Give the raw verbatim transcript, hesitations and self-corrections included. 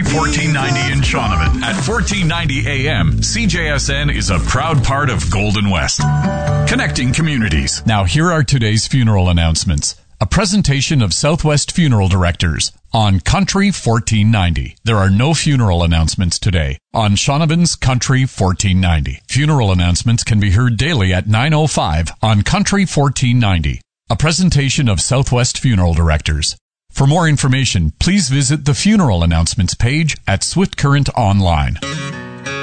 fourteen ninety in Shaunavon. At fourteen ninety A M, C J S N is a proud part of Golden West. Connecting communities. Now here are today's funeral announcements. A presentation of Southwest Funeral Directors on Country fourteen ninety. There are no funeral announcements today on Shaunavon's Country fourteen ninety. Funeral announcements can be heard daily at nine oh five on Country fourteen ninety. A presentation of Southwest Funeral Directors. For more information, please visit the funeral announcements page at Swift Current Online.